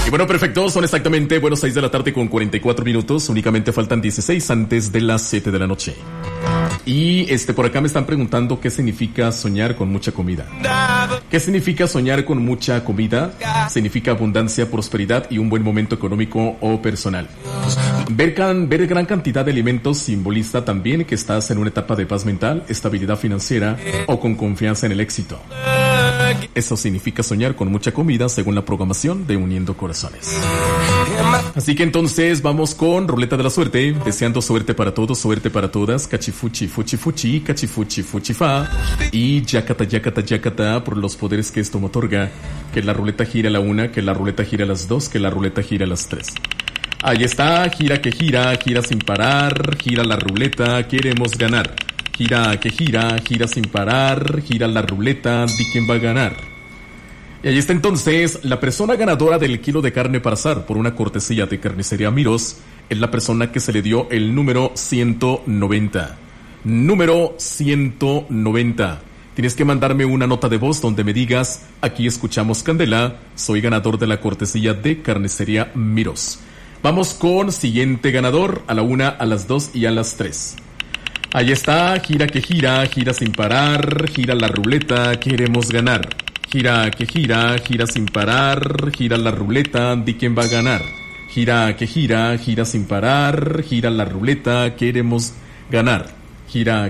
Y bueno, perfecto, son exactamente, 6 de la tarde con 44 minutos, únicamente faltan 16 antes de las 7 de la noche. Y por acá me están preguntando qué significa soñar con mucha comida. ¿Qué significa soñar con mucha comida? Significa abundancia, prosperidad y un buen momento económico o personal. Ver gran cantidad de alimentos simboliza también que estás en una etapa de paz mental, estabilidad financiera o con confianza en el éxito. Eso significa soñar con mucha comida según la programación de Uniendo Corazones. Así que entonces vamos con Ruleta de la Suerte, deseando suerte para todos, suerte para todas, cachifuchi, fuchi, fuchi, cachifuchi, fuchi, fa, y yacata, yacata, yacata, por los poderes que esto me otorga, que la ruleta gira a la 1, que la ruleta gira a las 2, que la ruleta gira a las 3. Ahí está, gira que gira, gira sin parar, gira la ruleta, queremos ganar. Gira que gira, gira sin parar, gira la ruleta, di quién va a ganar. Y ahí está entonces, la persona ganadora del kilo de carne para asar por una cortesía de Carnicería Miros es la persona que se le dio el número 190. Número 190. Tienes que mandarme una nota de voz donde me digas, aquí escuchamos Candela, soy ganador de la cortesía de Carnicería Miros. Vamos con siguiente ganador, a la 1, a las 2 y a las 3. Ahí está, gira que gira, gira sin parar, gira la ruleta, queremos ganar. Gira que gira, gira sin parar, gira la ruleta, di quién va a ganar. Gira que gira, gira sin parar, gira la ruleta, queremos ganar. Gira